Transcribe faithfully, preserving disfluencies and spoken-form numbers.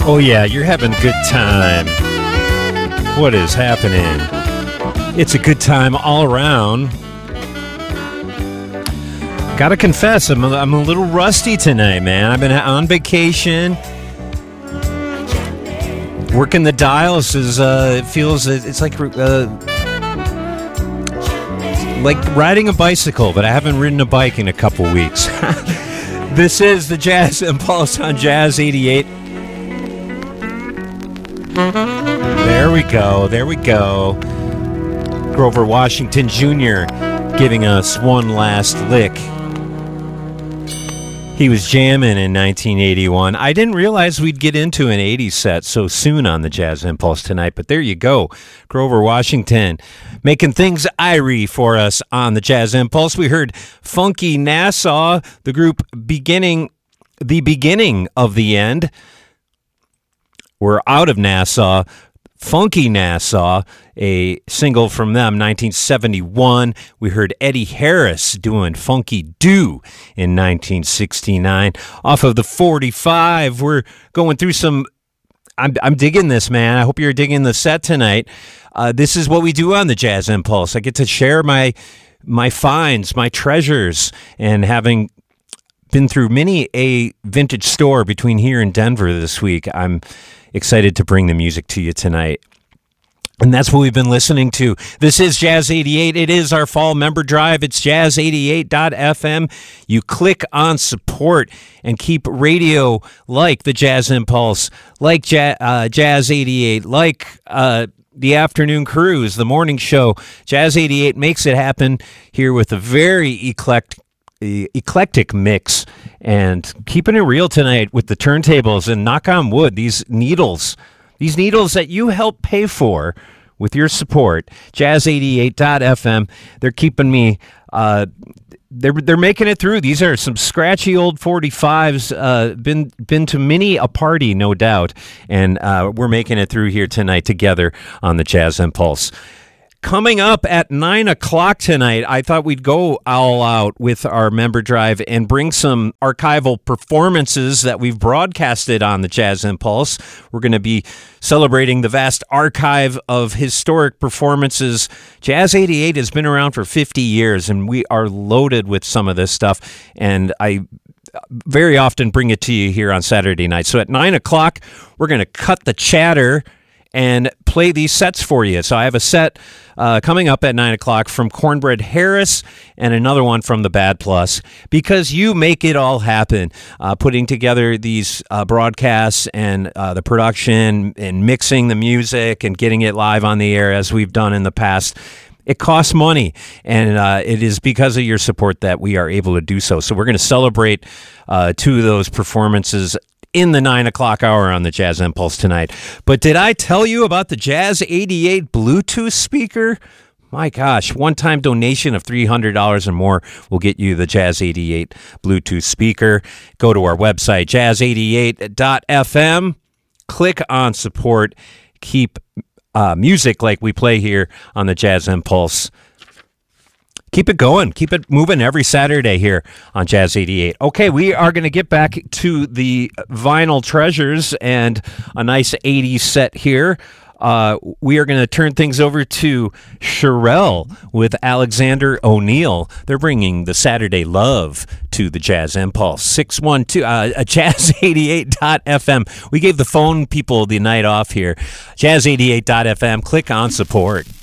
Oh yeah, you're having a good time. What is happening? It's a good time all around. Gotta confess, I'm a, I'm a little rusty tonight, man. I've been on vacation. Working the dials is, uh, it feels, it's like, uh, like riding a bicycle, but I haven't ridden a bike in a couple weeks. This is the Jazz Impulse on Jazz eighty-eight. There we go, there we go. Grover Washington Junior giving us one last lick. He was jamming in nineteen eighty-one. I didn't realize we'd get into an eighties set so soon on the Jazz Impulse tonight, but there you go. Grover Washington making things irie for us on the Jazz Impulse. We heard Funky Nassau, the group beginning, the beginning of the end. We're out of Nassau. Funky Nassau, a single from them, nineteen seventy-one. We heard Eddie Harris doing Funky Do in nineteen sixty-nine. Off of the forty-five, we're going through some... I'm, I'm digging this, man. I hope you're digging the set tonight. Uh, this is what we do on the Jazz Impulse. I get to share my my finds, my treasures, and having been through many a vintage store between here and Denver this week, I'm excited to bring the music to you tonight. And that's what we've been listening to. This is Jazz eighty-eight. It is our fall member drive. It's jazz eighty-eight dot f m. You click on support and keep radio like the Jazz Impulse, like ja- uh, Jazz eighty-eight, like uh, the Afternoon Cruise, the morning show. Jazz eighty-eight makes it happen here with a very eclectic eclectic mix, and keeping it real tonight with the turntables. And knock on wood, these needles these needles that you help pay for with your support, jazz eighty-eight dot f m, they're keeping me uh they're they're making it through. These are some scratchy old forty-fives, uh been been to many a party, no doubt, and uh we're making it through here tonight together on the Jazz Impulse. Coming up at nine o'clock tonight, I thought we'd go all out with our member drive and bring some archival performances that we've broadcasted on the Jazz Impulse. We're going to be celebrating the vast archive of historic performances. Jazz eighty-eight has been around for fifty years, and we are loaded with some of this stuff, and I very often bring it to you here on Saturday night. So at nine o'clock, we're going to cut the chatter and play these sets for you. So I have a set uh, coming up at nine o'clock from Cornbread Harris and another one from the Bad Plus, because you make it all happen, uh, putting together these uh, broadcasts and uh, the production and mixing the music and getting it live on the air as we've done in the past. It costs money, and uh, it is because of your support that we are able to do so. So we're going to celebrate uh, two of those performances in the nine o'clock hour on the Jazz Impulse tonight. But did I tell you about the Jazz eighty-eight Bluetooth speaker? My gosh, one-time donation of three hundred dollars or more will get you the Jazz eighty-eight Bluetooth speaker. Go to our website, jazz eighty-eight dot f m. Click on support. Keep uh, music like we play here on the Jazz Impulse. Keep it going. Keep it moving every Saturday here on Jazz eighty-eight. Okay, we are going to get back to the vinyl treasures and a nice eighties set here. Uh, we are going to turn things over to Cherelle with Alexander O'Neal. They're bringing the Saturday love to the Jazz Impulse. six one two, uh, jazz eighty-eight dot f m. We gave the phone people the night off here. jazz eighty-eight dot f m. Click on support.